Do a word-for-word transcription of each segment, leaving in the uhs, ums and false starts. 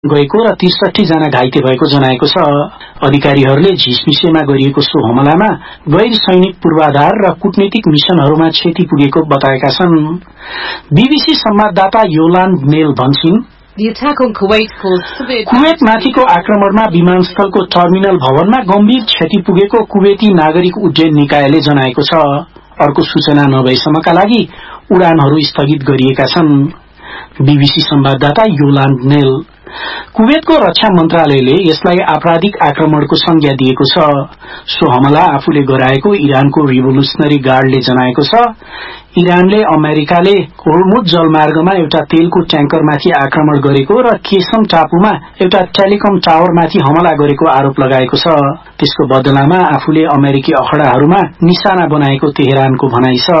गएको र त्रिसठी जना घाइते भएको जनाएको छ। अधिकारीहरूले झिसमिसेमा गरिएको सो हमलामा गैर सैनिक पूर्वाधार र कूटनीतिक मिशनहरूमा क्षति पुगेको बताएका छन्। बीबीसी संवाददाता योलान्ड नेल भन्छन्, कुवेतमाथिको आक्रमणमा विमानस्थलको टर्मिनल भवनमा गम्भीर क्षति पुगेको कुवेती नागरिक उड्डयन निकायले जनाएको छ। अर्को सूचना नभएसम्मका लागि उडानहरू स्थगित गरिएका छन्। बीबीसी संवाददाता योलान्ड नेल। कुवेतको रक्षा मन्त्रालयले यसलाई आपराधिक आक्रमणको संज्ञा दिएको छ। सो हमला आफूले गराएको इरानको रिभोल्युसनरी गार्डले जनाएको छ। इरानले अमेरिकाले होर्मुज जलमार्गमा एउटा तेलको ट्याङ्करमाथि आक्रमण गरेको र केसम टापुमा एउटा टेलिकम टावरमाथि हमला गरेको आरोप लगाएको छ। त्यसको बदलामा आफूले अमेरिकी अखडाहरूमा निशाना बनाएको तेहरानको भनाइ छ।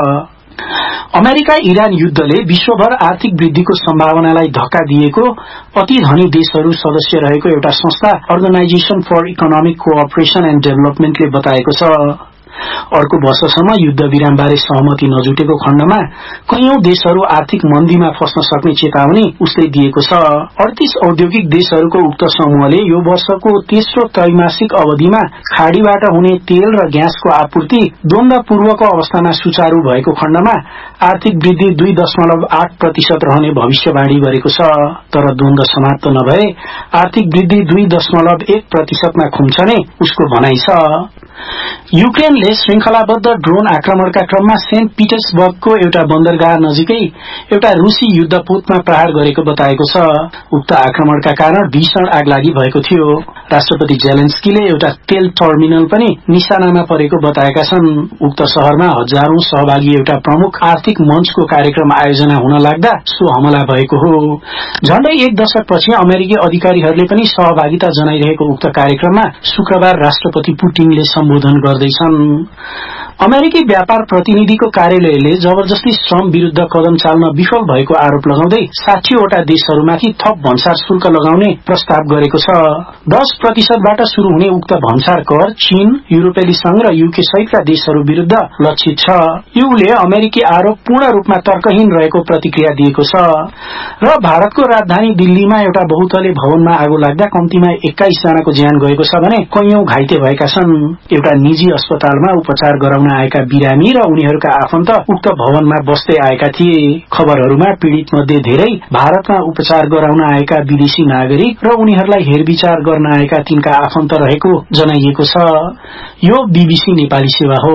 अमेरिका इरान युद्धले विश्वभर आर्थिक वृद्धिको सम्भावनालाई धक्का दिएको अति धनी देशहरू सदस्य रहेको एउटा संस्था organisation for economic cooperation and डेभलपमेन्टले बताएको छ। अर्को वर्षसम्म युद्ध विरामबारे सहमति नजुटेको खण्डमा कैयौं देशहरू आर्थिक मन्दीमा फस्न सक्ने चेतावनी उसले दिएको छ। अडतीस औद्योगिक देशहरूको उक्त समूहले यो वर्षको तेस्रो त्रैमासिक अवधिमा खाडीबाट हुने तेल र ग्यासको आपूर्ति द्वन्द्वपूर्वको अवस्थामा सुचारू भएको खण्डमा आर्थिक वृद्धि दुई दशमलव आठ प्रतिशत रहने भविष्यवाणी गरेको छ। तर द्वन्द्व समाप्त नभए आर्थिक वृद्धि दुई दशमलव एक प्रतिशतमा खुम्छने उसको भनाइ छ। युक्रेनले श्रृंखलाबद्ध ड्रोन आक्रमणका क्रममा सेन्ट पिटर्सबर्गको एउटा बन्दरगाह नजिकै एउटा रूसी युद्धपोतमा प्रहार गरेको बताएको छ। उक्त आक्रमणका कारण भीषण आगलागी भएको थियो। राष्ट्रपति जेलेन्स्कीले एउटा तेल टर्मिनल पनि निशानामा परेको बताएका छन्। उक्त शहरमा हजारौं सहभागी एउटा प्रमुख आर्थिक मञ्चको कार्यक्रम आयोजना हुन लाग्दा सो हमला भएको हो। झण्डै एक दशकपछि अमेरिकी अधिकारीहरूले पनि सहभागिता जनाइरहेको उक्त कार्यक्रममा शुक्रबार राष्ट्रपति पुटिनले सम्बोधन गर्दैछन्। अमेरिकी व्यापार प्रतिनिधिको कार्यालयले जबरजस्ती श्रम विरूद्ध कदम चाल्न विफल भएको आरोप लगाउँदै साठी वटा देशहरूमाथि थप भन्सार शुल्क लगाउने प्रस्ताव गरेको छ। दस प्रतिशतबाट शुरू हुने उक्त भन्सार कर चीन, युरोपेली संघ र यूके सहितका देशहरू विरूद्ध लक्षित छ। यूले अमेरिकी आरोप पूर्ण रूपमा तर्कहीन रहेको प्रतिक्रिया दिएको छ। र भारतको राजधानी दिल्लीमा एउटा बहुतले भवनमा आगो लाग्दा कम्तीमा एक्काइस जनाको ज्यान गएको छ भने कैयौं घाइते भएका छन्। एउटा निजी अस्पतालमा उपचार गराउन आएका बिरामी र उनीहरूका आफन्त उक्त भवनमा बस्दै आएका थिए। खबरहरूमा पीड़ित मध्ये धेरै भारतमा उपचार गराउन आएका विदेशी नागरिक र उनीहरूलाई हेरविचार गर्न आएका तिनका आफन्त रहेको जनाइएको छ। यो बीबीसी नेपाली सेवा हो।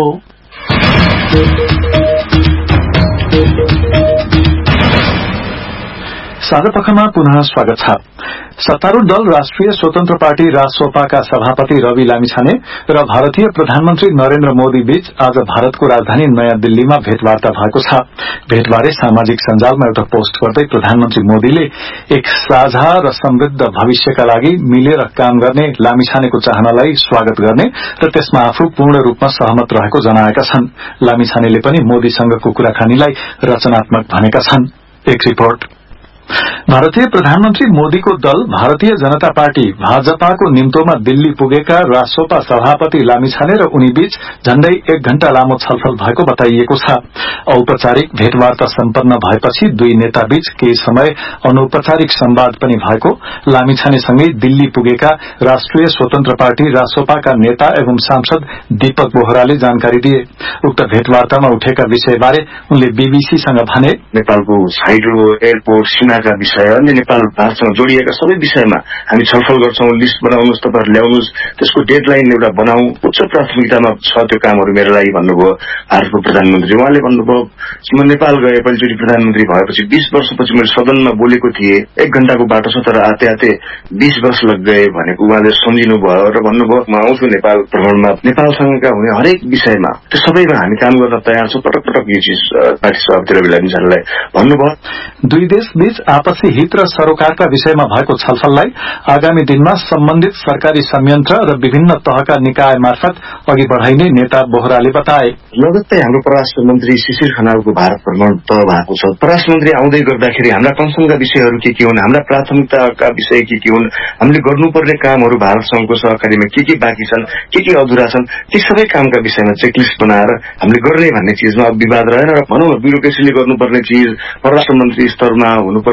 साँझपखमा पुनः स्वागत छ। सत्तारूढ़ दल राष्ट्रिय स्वतन्त्र पार्टी रासोपाका सभापति रवि लामिछाने र भारतीय प्रधानमन्त्री नरेन्द्र मोदी बीच आज भारतको राजधानी नयाँ दिल्लीमा भेटवार्ता भएको छ। भेटबारे सामाजिक सञ्जालमा एउटा पोस्ट गर्दै प्रधानमन्त्री मोदीले एक साझा र समृद्ध भविष्यका लागि मिलेर काम गर्ने लामिछानेको चाहनालाई स्वागत गर्ने र त्यसमा आफू पूर्ण रूपमा सहमत रहेको जनाएका छन्। लामिछानेले पनि मोदीसँगको कुराकानीलाई रचनात्मक भनेका छन्। एक रिपोर्ट। भारतीय प्रधानमन्त्री मोदीको दल भारतीय जनता पार्टी भाजपाको निम्तोमा दिल्ली पुगेका रासोपा सभापति लामिछाने र उनी बीच झण्डै एक घण्टा लामो छलफल भएको बताइएको छ। औपचारिक भेटवार्ता सम्पन्न भएपछि दुई नेता बीच केही समय अनौपचारिक संवाद पनि भएको लामिछानेसँगै दिल्ली पुगेका राष्ट्रिय स्वतन्त्र पार्टी रासोपाका नेता एवं सांसद दीपक बोहराले जानकारी दिए। उक्त भेटवार्तामा उठेका विषयबारे उनले बीबीसीसँग भने, नेपालको हाइड्रो एयरपोर्ट सीमाका विषय अनि नेपाल भारतसँग जोडिएका सबै विषयमा हामी छलफल गर्छौं। लिस्ट बनाउनुहोस्, तपाईहरु ल्याउनुहोस्, त्यसको डेडलाइन एउटा बनाऊ, उच्च प्राथमिकतामा छ त्यो कामहरू मेरो लागि भन्नुभयो भारतको प्रधानमन्त्री। उहाँले भन्नुभयो, म नेपाल गए पहिलोचोटि प्रधानमन्त्री भएपछि बीस वर्षपछि मैले सदनमा बोलेको थिएँ, एक घण्टाको बाटो छ तर आते आते बीस वर्ष लग गए भनेको उहाँले सम्झिनु भयो र भन्नुभयो, म आउँछु नेपाल भ्रमणमा, नेपालसँगका हुने हरेक विषयमा त्यो सबैमा हामी काम गर्न तयार छौं। पटक पटक यो चिज पार्टी सभापति रवि लामिछानेलाई भन्नुभयो। दुई देश बीच आपसी हित र सरोकारका विषयमा भएको छलफललाई आगामी दिनमा सम्बन्धित सरकारी संयन्त्र र विभिन्न तहका निकाय मार्फत अघि बढ़ाइने नेता बोहराले बताए। लगत्तै हाम्रो परराष्ट्र मन्त्री शिशिर खनालको भारत भ्रमण तय भएको छ। परराष्ट्र मन्त्री आउँदै गर्दाखेरि हाम्रा कन्सर्नका विषयहरू के के हुन्, हाम्रा प्राथमिकताका विषय के के हुन्, हामीले गर्नुपर्ने कामहरू भारतसँगको सहकारीमा के के बाँकी छन्, के के अधुरा छन्, ती सबै कामका विषयमा चेकलिस्ट बनाएर हामीले गर्ने भन्ने चिजमा विवाद रहेन र भनौँ न ब्युरोक्रेसीले गर्नुपर्ने चिज, परराष्ट्र मन्त्री स्तरमा हुनुपर्ने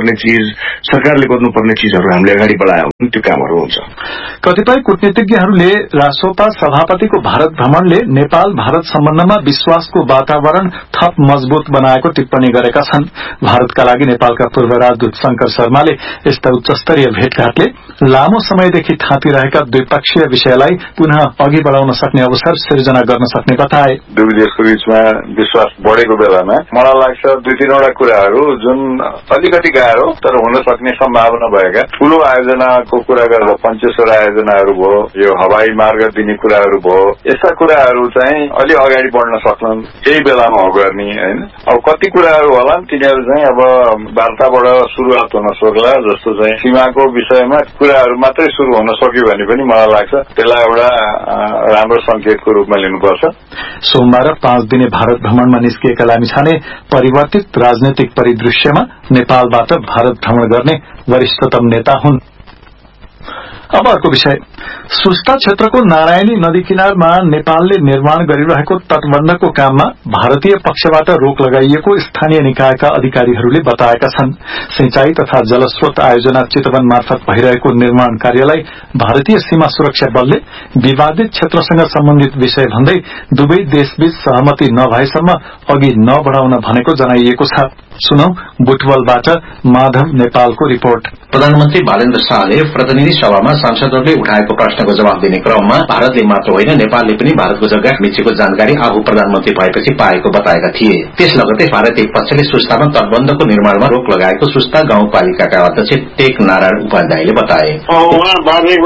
गर्नुपर्ने चिज, सरकारले गर्नुपर्ने चिजहरू हामीले अगाडि बढायौं त्यो कामहरू हुन्छ। कतिपय कूटनीतिज्ञहरूले रासोपा सभापतिको भारत भ्रमणले नेपाल भारत सम्बन्धमा विश्वासको वातावरण थप मजबूत बनाएको टिप्पणी गरेका छन्। भारतका लागि नेपालका पूर्व राजदूत शंकर शर्माले यस्ता उच्चस्तरीय भेटघाटले लामो समयदेखि थाँतिरहेका द्विपक्षीय विषयलाई पुनः अघि बढाउन सक्ने अवसर सिर्जना गर्न सक्ने बताए। दुवै देशको बीचमा विश्वास बढेको बेलामा मलाई लाग्छ दुई तीनवटा कुराहरू जुन अलिकति गाह्रो तर हुन सक्ने सम्भावना भएका ठूलो आयोजनाको कुरा गर्दा पञ्चेश्वर आयोजनाहरू भयो, यो हवाई मार्ग दिने कुराहरू भयो, यस्ता कुराहरू चाहिँ अलि अगाडि बढ्न सक्छन् यही बेलामा हो गर्ने हैन। अब कति कुराहरू होला तिनीहरू चाहिँ अब वार्ताबाट सुरुवात हुन सक्ला, जस्तो चाहिँ सीमाको विषयमा कुराहरू मात्रै सुरु हुन सक्यो भने पनि मलाई लाग्छ त्यसलाई एउटा राम्रो संकेतको रूपमा लिनुपर्छ। सोमबार पाँच दिने भारत भ्रमणमा निस्किएका लामिछाने परिवर्तित राजनैतिक परिदृश्यमा नेपालबाट भारत भ्रमण गर्ने वरिष्ठतम नेता हुन्। अब अर्को विषय, सुस्ता क्षेत्रको नारायणी नदी किनारमा नेपालले निर्माण गरिरहेको तटबन्धको काममा भारतीय पक्षबाट रोक लगाइएको स्थानीय निकायका अधिकारीहरूले बताएका छन्। सिंचाई तथा जलस्रोत आयोजना चितवन मार्फत भइरहेको निर्माण कार्यलाई भारतीय सीमा सुरक्षा बलले विवादित क्षेत्रसँग सम्बन्धित विषय भन्दै दुवै देशबीच सहमति नभएसम्म अघि नबढाउन भनेको जनाइएको छ। सुनौ बुटवलबाट माधव नेपालको रिपोर्ट। प्रधानमन्त्री बालेन्द्र शाहले प्रतिनिधि सभामा सांसदहरूले उठाएको प्रश्नको जवाब दिने क्रममा भारतले मात्र होइन नेपालले पनि भारतको जग्गा मिचेको जानकारी आफू प्रधानमन्त्री भएपछि पाएको बताएका थिए। त्यस लगतै भारतीय पक्षले सुस्तामा तटबन्धको निर्माणमा रोक लगाएको सुस्ता गाउँपालिकाका अध्यक्ष टेक नारायण उपाध्यायले बताए। उहाँ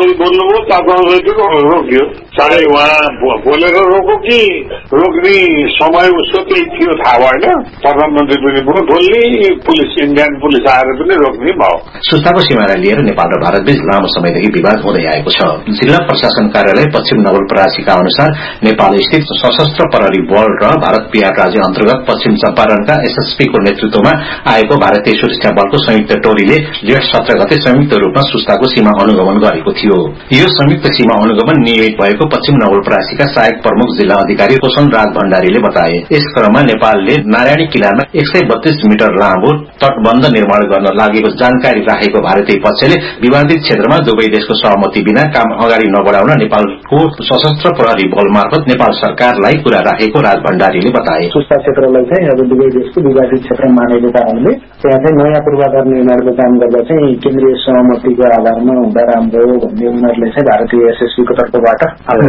रोक्यो साह्रै उहाँ बोलेर रोको कि रोक्ने समय उसको त्यही थियो थाहा भएन। प्रधानमन्त्री पनि बोल्ने, पुलिस इन्डियन पुलिस आएर पनि रोक्ने भयो। सुस्ताको सीमालाई लिएर नेपाल र भारतबीच लामो समयदेखि विवाद हुँदै आएको छ। जिल्ला प्रशासन कार्यालय पश्चिम नवलपरासीका अनुसार नेपाल स्थित सशस्त्र प्रहरी बल र भारत बिहार राज्य अन्तर्गत पश्चिम चम्पारणका एसएसपीको नेतृत्वमा आएको भारतीय सुरक्षा बलको संयुक्त टोलीले जेठ सत्र गते संयुक्त रूपमा सुस्ताको सीमा अनुगमन गरेको थियो। यो संयुक्त सीमा अनुगमन नियमित भएको पश्चिम नवलपरासीका सहायक प्रमुख जिल्ला अधिकारी पोषण राज भण्डारीले बताए। यस क्रममा नेपालले नारायणी किनारमा एक सय बत्तीस मिटर लामो तटबन्ध निर्माण गर्न लागेको जानकारी राखेको भारतीय पक्षले विवादित क्षेत्रमा दुवै देशको सहमति बिना काम अगाडि नबढाउन नेपालको सशस्त्र प्रहरी बल मार्फत नेपाल सरकारलाई कुरा राखेको राज भण्डारीले बताए। सुस्ता क्षेत्रलाई चाहिँ अब दुवै देशको विवादित क्षेत्र मानेको कारणले त्यहाँ चाहिँ नयाँ पूर्वाधार निर्माणको काम गर्दा चाहिँ केन्द्रीय सहमतिको आधारमा हुँदा राम्रो भन्ने उनीहरूले चाहिँ भारतीय एसएसपीको तर्फबाट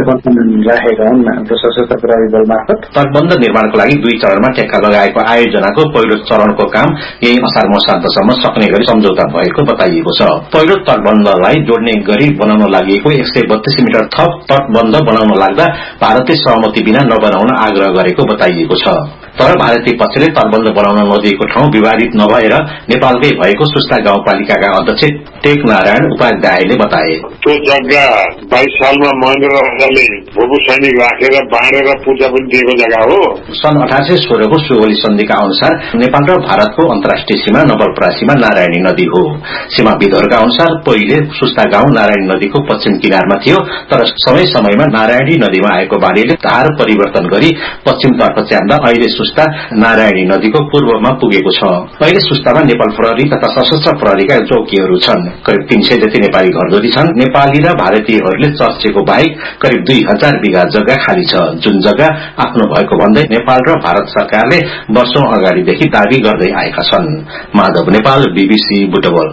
राखेका हुन् सशस्त्र प्रहरी बल मार्फत। तटबन्ध निर्माणको लागि दुई चरणमा ठेक्का लगाएको आयोजनाको पहिलो चरणको काम यही असार मसान्तसम्म सक्ने गरी सम्झौता भएको बताइएको छ। पहिलो तटबन्धलाई जोड्ने गरी बनाउन लागि एक सय बत्तीस मिटर थप तटबन्ध बनाउन लाग्दा भारतीय सहमति बिना नबनाउन आग्रह गरेको बताइएको छ। तर भारतीय पक्षले तटबन्ध बनाउन नदिएको ठाउँ विवादित नभएर नेपालकै भएको सुस्ता गाउँपालिकाका अध्यक्ष टेक नारायण उपाध्यायले बताए। त्यो जग्गा बाइस सालमा महेन्द्र राजाले भूभू सैनिक राखेर बाँडेर पूजा पनि दिएको जग्गा हो। सन् अठार सय सोह्रको सुगोली सन्धिका अनुसार नेपाल र भारतको अन्तर्राष्ट्रिय सीमा नवलपरासीमा नारायणी नदी हो। सीमाविदहरूका अनुसार पहिले सुस्ता गाउँ नारायणी नदीको पश्चिम किनारमा थियो, तर समय समयमा नारायणी नदीमा आएको बाढीले धार परिवर्तन गरी पश्चिमतर्फ च्याम्दा अहिले सुस्ता नारायणी नदीको पूर्वमा पुगेको छ। अहिले सुस्तामा नेपाल प्रहरी तथा सशस्त्र प्रहरीका चौकीहरू छन्। करिब तीन सय जति नेपाली घरधुरी छन्। नेपाली र भारतीयहरूले चर्चेको बाहेक करिब दुई हजार बिघा जग्गा खाली छ, जुन जग्गा आफ्नो भएको भन्दै नेपाल र भारत सरकारले वर्षौं अगाडिदेखि दावी गर्दै आएका छन्। माधव नेपाल, बीबीसी बुटवल।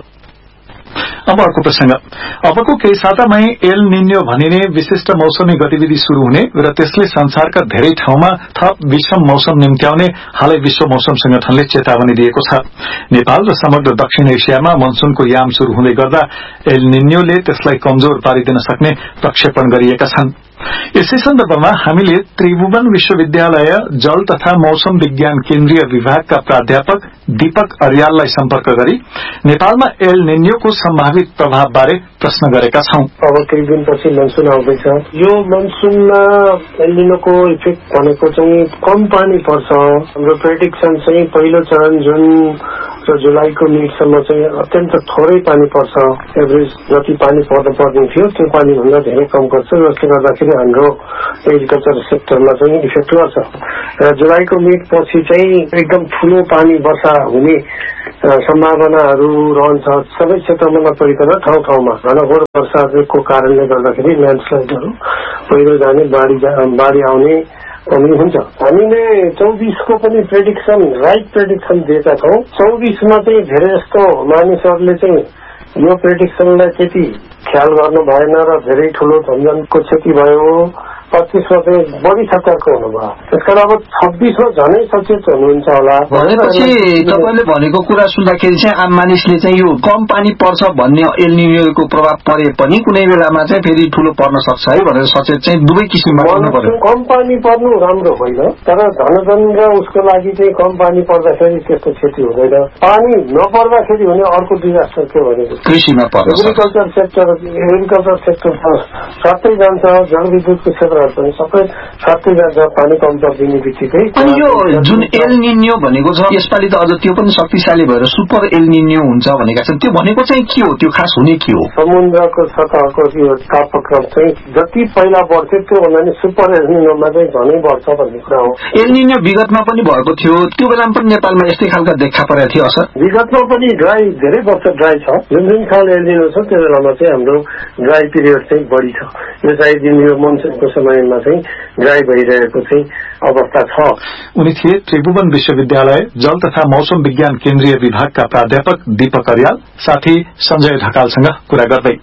अब अर्को प्रसंग, अबको केही सातामै एल निन्यो भनिने विशिष्ट मौसमी गतिविधि शुरू हुने र त्यसले संसारका धेरै ठाउँमा थप विषम मौसम निम्त्याउने हालै विश्व मौसम संगठनले चेतावनी दिएको छ। नेपाल र समग्र दक्षिण एशियामा मनसूनको याम शुरू हुँदै गर्दा एल निन्योले त्यसलाई कमजोर पारिदिन सक्ने प्रक्षेपण गरिएका छन्। यसै सन्दर्भमा हामीले त्रिभुवन विश्वविद्यालय जल तथा मौसम विज्ञान केन्द्रीय विभागका प्राध्यापक दीपक अर्याललाई सम्पर्क गरी नेपालमा एल निन्योको सम्भावित प्रभाव बारे प्रश्न गरेका छौं। अब केही दिनपछि मनसून आउँदैछ। यो मनसूनमा एल निनोको इफेक्ट भनेको चाहिँ कम पानी पर्छ। हाम्रो प्रेडिक्सन चाहिँ पहिलो चरण जुन र जुलाईको मिडसम्म चाहिँ अत्यन्त थोरै पानी पर्छ। एभरेज जति पानी पर्न पर्ने थियो त्यो पानीभन्दा धेरै कम पर्छ, जसले गर्दाखेरि हाम्रो एग्रिकल्चर सेक्टरमा चाहिँ इफेक्ट गर्छ। र जुलाईको मिड पछि चाहिँ एकदम ठूलो पानी वर्षा हुने सम्भावनाहरू रहन्छ। सबै क्षेत्रमा नपरिकन ठाउँ ठाउँमा घनघोर वर्षाको कारणले गर्दाखेरि ल्यान्डस्लाइडहरू, पहिरो जाने, बाढी बाढी आउने पनि हुन्छ। हामीले चौबिसको पनि प्रेडिक्सन राइट प्रेडिक्सन दिएका छौँ। चौबिसमा चाहिँ धेरै जस्तो मानिसहरूले चाहिँ यो प्रेडिक्सनलाई त्यति ख्याल गर्नु भएन र धेरै ठूलो धनजनको क्षति भयो। पच्चीसमा चाहिँ बढी सतर्क हुनुभयो। त्यसकारण अब छब्बीसमा झनै सचेत हुनुहुन्छ होला। भनेपछि तपाईँले भनेको कुरा सुन्दाखेरि चाहिँ आम मानिसले चाहिँ यो कम पानी पर्छ भन्ने एल निनोको प्रभाव परे पनि कुनै बेलामा चाहिँ फेरि ठूलो पर्न सक्छ है भनेर सचेत चाहिँ दुवै किसिममा गर्नु पर्यो। कम पानी पर्नु राम्रो होइन, तर धनजन र उसको लागि चाहिँ कम पानी पर्दाखेरि त्यस्तो क्षति हुँदैन। पानी नपर्दाखेरि हुने अर्को डिजास्टर के भनेको कृषिमा पर्छ। एग्रिकल्चर सेक्टर एग्रिकल्चर सेक्टर सबै जान्छ, जलविद्युतको क्षेत्र सबै सबै जान्छ पानी कम परिदिने बित्तिकै। अनि यो जुन एल निनो भनेको छ यसपालि त अझ त्यो पनि शक्तिशाली भएर सुपर एल निनो हुन्छ भनेका छन्। त्यो भनेको चाहिँ के हो? त्यो खास हुने के हो? समुद्रको सतहको यो तापक्रम चाहिँ जति पहिला बढ्थ्यो त्यो भन्दा नि सुपर एल निनोमा चाहिँ झनै बढ्छ भन्ने कुरा हो। एल निनो विगतमा पनि भएको थियो, त्यो बेलामा पनि नेपालमा यस्तै खालका देखा परेको थियो असर। विगतमा पनि ड्राई धेरै वर्ष ड्राई छ। जुन जुन खाल एल निनो छ त्यो बेलामा चाहिँ हाम्रो ड्राई पिरियड चाहिँ बढी छ। यो चाहिँ दिन यो मनसुनको समयमा चाहिँ ड्राई भइरहेको चाहिँ अवस्था छ। उनी थिए त्रिभुवन विश्वविद्यालय जल तथा मौसम विज्ञान केन्द्रीय विभागका प्राध्यापक दीपक अर्याल, साथी संजय ढकालसँग कुरा गर्दै।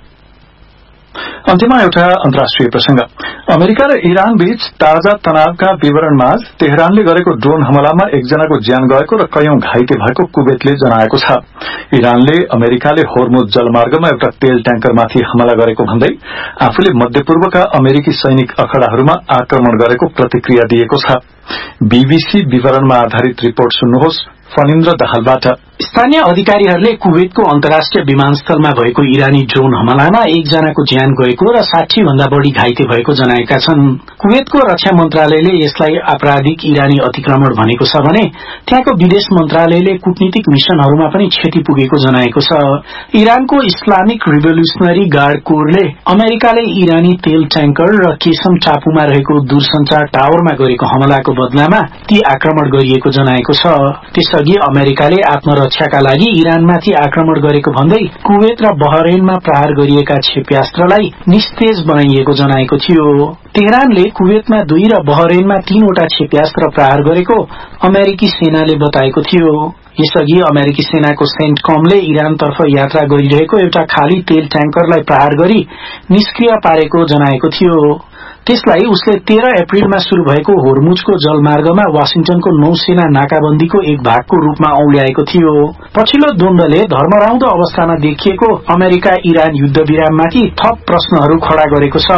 अन्त्यमा एउटा अन्तर्राष्ट्रिय प्रसंग। अमेरिका र इरान बीच ताजा तनावका विवरणमा तेहरानले गरेको ड्रोन हमलामा एकजनाको ज्यान गएको र कयौं घाइते भएको कुवेतले जनाएको छ। इरानले अमेरिकाले होर्मुज जलमार्गमा एउटा तेल ट्याङ्करमाथि हमला गरेको भन्दै आफूले मध्यपूर्वका अमेरिकी सैनिक अखड़ाहरूमा आक्रमण गरेको प्रतिक्रिया दिएको छ। बीबीसी विवरणमा आधारित रिपोर्ट सुन्नुहोस् फनिन्द्र दाहालबाट। स्थानीय अधिकारीहरूले कुवेतको अन्तर्राष्ट्रिय विमानस्थलमा भएको इरानी ड्रोन हमलामा एकजनाको ज्यान गएको र साठी भन्दा बढ़ी घाइते भएको जनाएका छन्। कुवेतको रक्षा मन्त्रालयले यसलाई आपराधिक इरानी अतिक्रमण भनेको छ भने त्यहाँको विदेश मन्त्रालयले कूटनीतिक मिशनहरूमा पनि क्षति पुगेको जनाएको छ। इरानको इस्लामिक रिभोल्युशनरी गार्ड कोरले अमेरिकाले इरानी तेल ट्याङ्कर र केसम टापुमा रहेको दूरसञ्चार टावरमा गरेको हमलाको बदलामा ती आक्रमण गरिएको जनाएको छ। त्यसअघि अमेरिकाले आत्मरक्षाका लागि इरानमाथि आक्रमण गरेको भन्दै कुवेत र बहरेनमा प्रहार गरिएका क्षेप्यास्त्रलाई निस्तेज बनाइएको जनाएको थियो। तेहरानले कुवेतमा दुई र बहरेनमा तीनवटा क्षेप्यास्त्र प्रहार गरेको अमेरिकी सेनाले बताएको थियो। यसअघि अमेरिकी सेनाको सेन्टकमले इरानतर्फ यात्रा गरिरहेको एउटा खाली तेल ट्याङ्करलाई प्रहार गरी निष्क्रिय पारेको जनाएको थियो। त्यसलाई उसले तेह्र अप्रिलमा शुरू भएको होर्मुजको जलमार्गमा वाशिंटनको नौसेना नाकाबन्दीको एक भागको रूपमा औल्याएको थियो। पछिल्लो द्वन्द्वले धर्मराउँदो अवस्थामा देखिएको अमेरिका इरान युद्ध विराममाथि थप प्रश्नहरू खड़ा गरेको छ।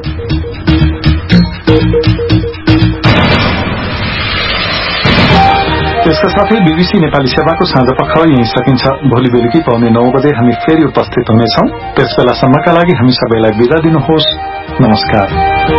यसका साथै बीबीसी नेपाली सेवाको साँझ पख यही सकिन्छ। भोलि बेलुकी पाउने नौ बजे हामी फेरि उपस्थित हुनेछौं। त्यसबेलासम्मका लागि हामी सबैलाई बिदा दिनुहोस्। नमस्कार।